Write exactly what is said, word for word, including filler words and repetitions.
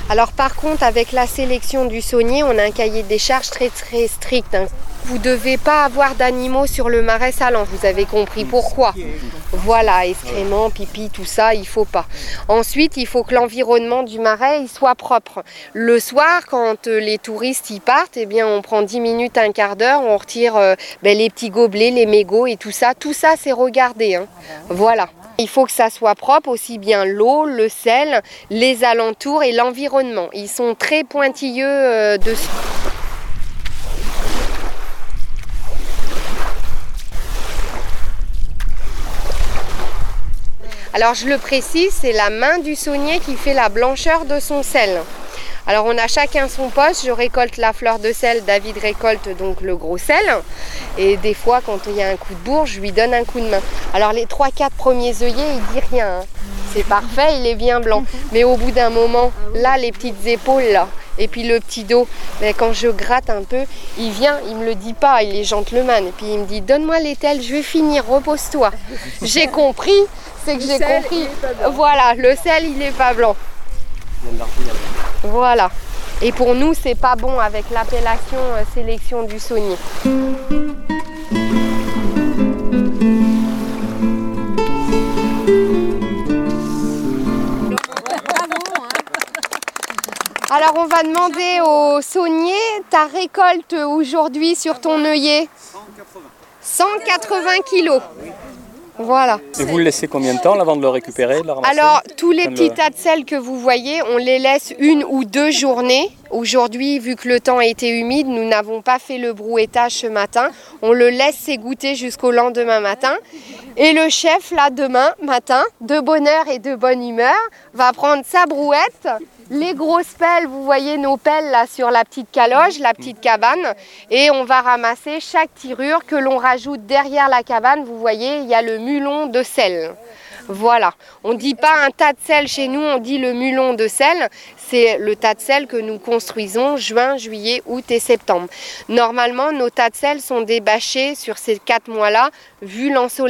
Alors par contre, avec la sélection du saunier, on a un cahier des charges très très strict. Hein. Vous ne devez pas avoir d'animaux sur le marais salant, vous avez compris pourquoi. Voilà, excréments, pipi, tout ça, il ne faut pas. Ensuite, il faut que l'environnement du marais il soit propre. Le soir, quand euh, les touristes y partent, eh bien, on prend dix minutes, un quart d'heure, on retire euh, ben, les petits gobelets, les mégots et tout ça. Tout ça, c'est regardé. Hein. Voilà. Il faut que ça soit propre, aussi bien l'eau, le sel, les alentours et l'environnement. Ils sont très pointilleux euh, dessus. Alors je le précise, c'est la main du saunier qui fait la blancheur de son sel. Alors on a chacun son poste, je récolte la fleur de sel, David récolte donc le gros sel. Et des fois quand il y a un coup de bourre, je lui donne un coup de main. Alors les trois quatre premiers œillets, il dit rien. Hein. C'est parfait, il est bien blanc. Mais au bout d'un moment, là les petites épaules là, et puis le petit dos, mais quand je gratte un peu, il vient, il me le dit pas, il est gentleman. Et puis il me dit, donne-moi l'étel, je vais finir, repose-toi. J'ai compris, c'est que j'ai compris. Voilà, le sel il est pas blanc. Voilà. Et pour nous, c'est pas bon avec l'appellation euh, sélection du saunier. Alors on va demander au saunier, ta récolte aujourd'hui sur ton œillet cent quatre-vingts kilos. Voilà. Et vous le laissez combien de temps avant de le récupérer, de le ramasser? Alors, tous les Comme petits le... tas de sel que vous voyez, on les laisse une ou deux journées. Aujourd'hui, vu que le temps a été humide, nous n'avons pas fait le brouettage ce matin. On le laisse s'égoutter jusqu'au lendemain matin. Et le chef, là, demain matin, de bonne heure et de bonne humeur, va prendre sa brouette, les grosses pelles, vous voyez nos pelles là sur la petite caloche, la petite cabane, et on va ramasser chaque tirure que l'on rajoute derrière la cabane. Vous voyez, il y a le mulon de sel. Voilà, on ne dit pas un tas de sel chez nous, on dit le mulon de sel. C'est le tas de sel que nous construisons juin, juillet, août et septembre. Normalement, nos tas de sel sont débâchés sur ces quatre mois-là, vu l'ensoleillement.